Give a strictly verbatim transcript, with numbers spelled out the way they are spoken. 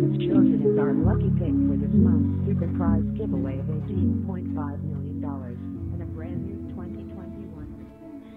was chosen as our lucky pick for this month's super prize giveaway of eighteen point five million